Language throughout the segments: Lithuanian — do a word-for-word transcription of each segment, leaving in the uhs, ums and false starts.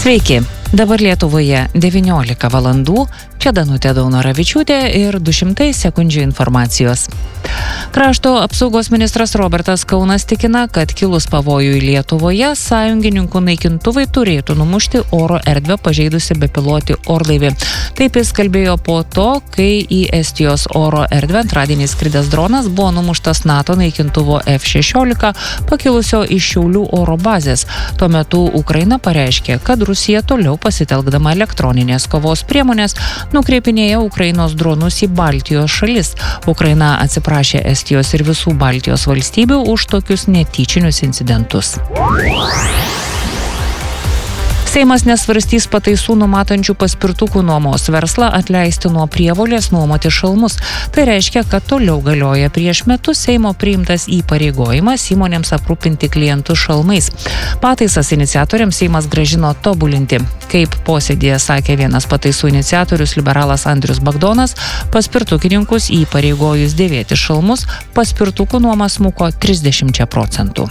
Sveiki, dabar Lietuvoje devyniolika valandų, čia Danutė Daunoravičiūtė ir du šimtai sekundžių informacijos. Krašto apsaugos ministras Robertas Kaunas tikina, kad kilus pavojui Lietuvoje, sąjungininkų naikintuvai turėtų numušti oro erdvę pažeidusi bepilotį orlaivį. Taip jis kalbėjo po to, kai į Estijos oro erdvę antradienį skridęs dronas buvo numuštas NATO naikintuvo F šešiolika pakilusio iš Šiaulių oro bazės. Tuo metu Ukraina pareiškė, kad Rusija toliau pasitelkdama elektroninės kovos priemonės nukreipinėja Ukrainos dronus į Baltijos šalis. Ukraina atsiprašė Estijos ir visų Baltijos valstybių už tokius netyčinius incidentus. Seimas nesvarstys pataisų numatančių paspirtukų nuomos verslą atleisti nuo prievolės nuomoti šalmus. Tai reiškia, kad toliau galioja prieš metus Seimo priimtas įpareigojimas įmonėms aprūpinti klientus šalmais. Pataisas iniciatoriams Seimas grąžino tobulinti. Kaip posėdėje sakė vienas pataisų iniciatorius liberalas Andrius Bagdonas, paspirtukininkus įpareigojus dėvėti šalmus, paspirtukų nuoma smuko trisdešimčia procentų.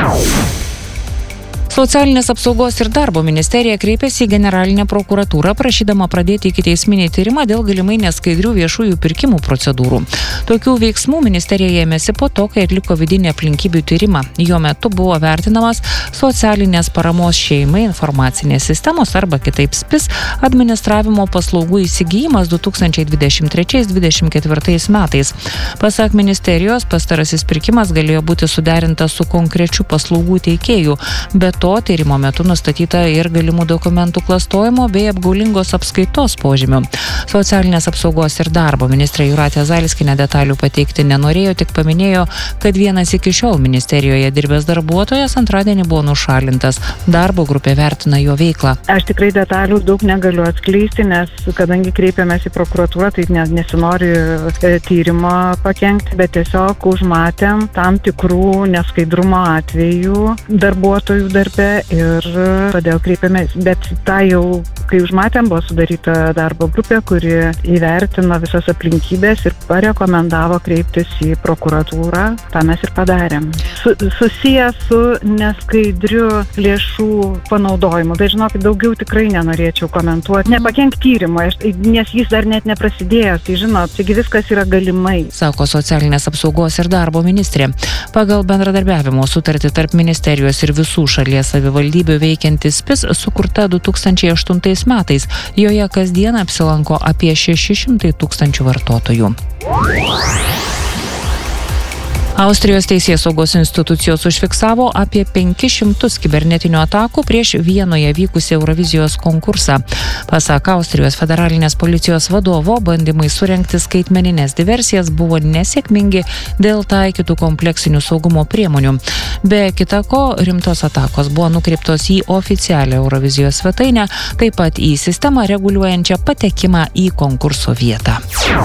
Socialinės apsaugos ir darbo ministerija kreipėsi į generalinę prokuratūrą prašydama pradėti ikiteisminį tyrimą dėl galimai neskaidrių viešųjų pirkimų procedūrų. Tokių veiksmų ministerija ėmėsi po to, kai atliko vidinį aplinkybių tyrimą. Jo metu buvo vertinamas socialinės paramos šeimai informacinės sistemos arba kitaip S P I S administravimo paslaugų įsigijimas du tūkstančiai dvidešimt trečiais dvidešimt ketvirtais metais. Pasak ministerijos, pastarasis pirkimas galėjo būti suderintas su konkrečiu paslaugų teikėju, bet to tyrimo metu nustatyta ir galimų dokumentų klastojimo bei apgaulingos apskaitos požymių. Socialinės apsaugos ir darbo ministrė Jūratė Zailskienė detalių pateikti nenorėjo, tik paminėjo, kad vienas iki šiol ministerijoje dirbęs darbuotojas antradienį buvo nušalintas. Darbo grupė vertina jo veiklą. Aš tikrai detalių daug negaliu atskleisti, nes kadangi kreipėmės į prokuratūrą, tai nesinori tyrimo pakenkti, bet tiesiog užmatėm tam tikrų neskaidrumo atvejų darbuotojų darbe. Ir todėl kreipėmės, bet tą jau, kai užmatėm, buvo sudaryta darbo grupė, kuri įvertino visas aplinkybės ir parekomendavo kreiptis į prokuratūrą. Ta mes ir padarėm. Su, susijęs su neskaidriu lėšų panaudojimu. Bet žinokit, daugiau tikrai nenorėčiau komentuoti. Nepakenk tyrimo, nes jis dar net neprasidėjęs. Tai žinot, taigi viskas yra galimai. Sako socialinės apsaugos ir darbo ministrė. Pagal bendradarbiavimo sutartį tarp ministerijos ir visų šalies savivaldybių veikiantis S P I S sukurta du tūkstančiai aštuntais metais. Joje kasdien apsilanko apie šeši šimtai tūkstančių vartotojų. Austrijos teisėsaugos institucijos užfiksavo apie penkis šimtus kibernetinių atakų prieš Vienoje vykusį Eurovizijos konkursą. Pasak Austrijos federalinės policijos vadovo, bandymai surengti skaitmenines diversijas buvo nesėkmingi dėl taikytų kompleksinių saugumo priemonių. Be kita ko, rimtos atakos buvo nukreiptos į oficialią Eurovizijos svetainę, taip pat į sistemą reguliuojančią patekimą į konkurso vietą.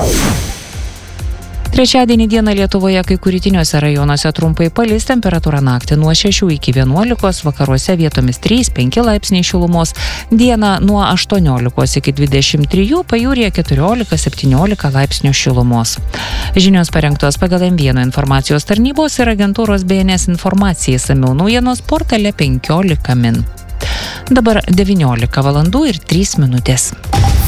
Trečiadienį dieną Lietuvoje kai kur rytiniuose rajonuose trumpai palis, temperatūra naktį nuo šešių iki vienuolikos, vakaruose vietomis trys penki laipsniai šilumos, dieną nuo aštuoniolikos iki dvidešimt trijų, pajūryje keturiolika septyniolika laipsnių šilumos. Žinios parengtos pagal M vienas informacijos tarnybos ir agentūros B N S informacijai, išsamiau naujienos portale penkiolika min. Dabar devyniolika valandų ir trys minutės.